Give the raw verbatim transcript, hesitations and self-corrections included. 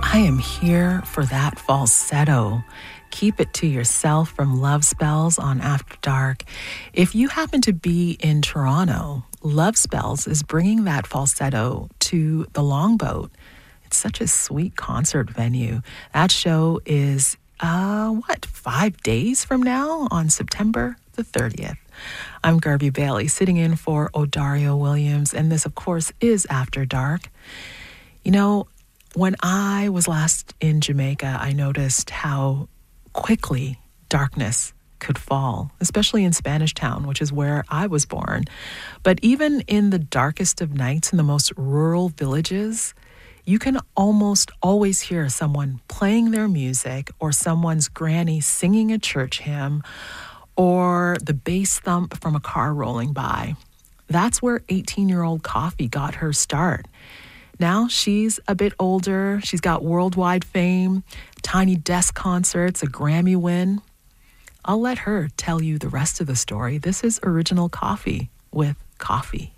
I am here for that falsetto. Keep it to yourself from Love Spells on After Dark. If you happen to be in Toronto, Love Spells is bringing that falsetto to the Longboat. It's such a sweet concert venue. That show is, uh, what, five days from now on September the thirtieth. I'm Garvey Bailey, sitting in for Odario Williams, and this, of course, is After Dark. You know, when I was last in Jamaica, I noticed how quickly darkness could fall, especially in Spanish Town, which is where I was born. But even in the darkest of nights in the most rural villages, you can almost always hear someone playing their music or someone's granny singing a church hymn or the bass thump from a car rolling by. That's where eighteen-year-old Coffee got her start. Now she's a bit older. She's got worldwide fame, Tiny Desk concerts, a Grammy win. I'll let her tell you the rest of the story. This is Original Coffee with Coffee.